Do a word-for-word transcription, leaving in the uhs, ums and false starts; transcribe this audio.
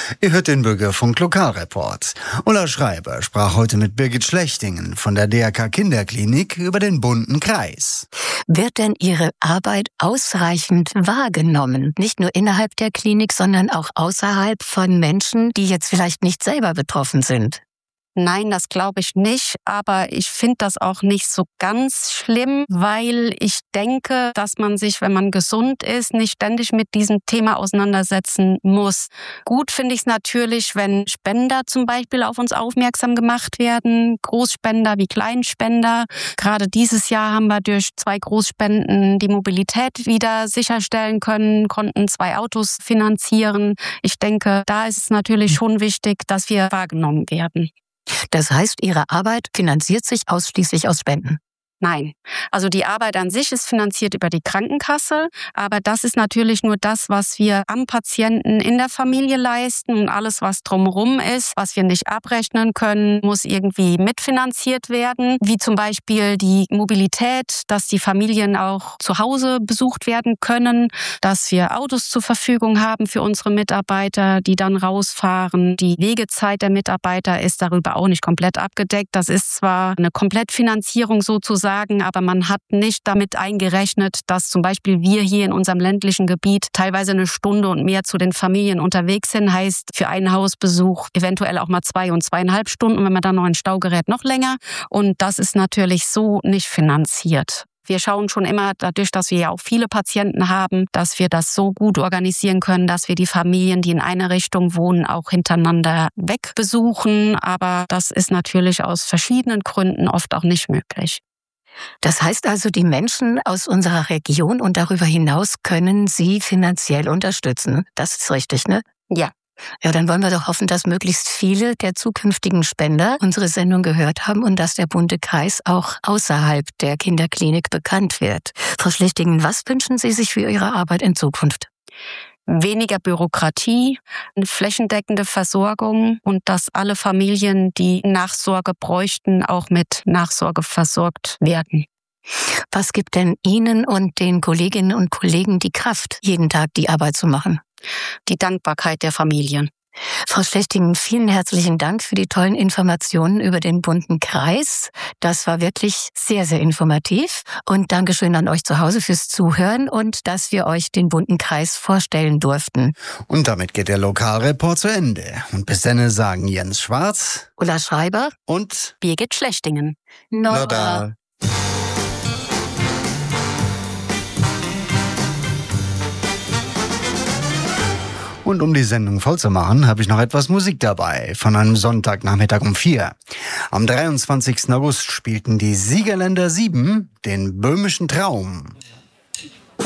Ihr hört den Bürgerfunk Lokalreport. Ulla Schreiber sprach heute mit Birgit Schlechtingen von der D R K Kinderklinik über den bunten Kreis. Wird denn Ihre Arbeit ausreichend wahrgenommen? Nicht nur innerhalb der Klinik, sondern auch außerhalb von Menschen, die jetzt vielleicht nicht selber betroffen sind? Nein, das glaube ich nicht, aber ich finde das auch nicht so ganz schlimm, weil ich denke, dass man sich, wenn man gesund ist, nicht ständig mit diesem Thema auseinandersetzen muss. Gut finde ich es natürlich, wenn Spender zum Beispiel auf uns aufmerksam gemacht werden, Großspender wie Kleinspender. Gerade dieses Jahr haben wir durch zwei Großspenden die Mobilität wieder sicherstellen können, konnten zwei Autos finanzieren. Ich denke, da ist es natürlich schon wichtig, dass wir wahrgenommen werden. Das heißt, Ihre Arbeit finanziert sich ausschließlich aus Spenden? Nein. Also die Arbeit an sich ist finanziert über die Krankenkasse, aber das ist natürlich nur das, was wir am Patienten in der Familie leisten, und alles, was drumherum ist, was wir nicht abrechnen können, muss irgendwie mitfinanziert werden, wie zum Beispiel die Mobilität, dass die Familien auch zu Hause besucht werden können, dass wir Autos zur Verfügung haben für unsere Mitarbeiter, die dann rausfahren. Die Wegezeit der Mitarbeiter ist darüber auch nicht komplett abgedeckt. Das ist zwar eine Komplettfinanzierung sozusagen, aber man hat nicht damit eingerechnet, dass zum Beispiel wir hier in unserem ländlichen Gebiet teilweise eine Stunde und mehr zu den Familien unterwegs sind. Heißt für einen Hausbesuch eventuell auch mal zwei und zweieinhalb Stunden, wenn man dann noch ein Stau gerät, noch länger. Und das ist natürlich so nicht finanziert. Wir schauen schon immer, dadurch, dass wir ja auch viele Patienten haben, dass wir das so gut organisieren können, dass wir die Familien, die in einer Richtung wohnen, auch hintereinander weg besuchen. Aber das ist natürlich aus verschiedenen Gründen oft auch nicht möglich. Das heißt also, die Menschen aus unserer Region und darüber hinaus können Sie finanziell unterstützen. Das ist richtig, ne? Ja. Ja, dann wollen wir doch hoffen, dass möglichst viele der zukünftigen Spender unsere Sendung gehört haben und dass der bunte Kreis auch außerhalb der Kinderklinik bekannt wird. Frau Schlechtingen, was wünschen Sie sich für Ihre Arbeit in Zukunft? Weniger Bürokratie, eine flächendeckende Versorgung und dass alle Familien, die Nachsorge bräuchten, auch mit Nachsorge versorgt werden. Was gibt denn Ihnen und den Kolleginnen und Kollegen die Kraft, jeden Tag die Arbeit zu machen? Die Dankbarkeit der Familien. Frau Schlechtingen, vielen herzlichen Dank für die tollen Informationen über den bunten Kreis. Das war wirklich sehr, sehr informativ. Und Dankeschön an euch zu Hause fürs Zuhören und dass wir euch den bunten Kreis vorstellen durften. Und damit geht der Lokalreport zu Ende. Und bis dann sagen Jens Schwarz, Ulla Schreiber und Birgit Schlechtingen. Nora. Und um die Sendung voll zu machen, habe ich noch etwas Musik dabei, von einem Sonntagnachmittag um vier. Am dreiundzwanzigsten August spielten die Siegerländer sieben den Böhmischen Traum.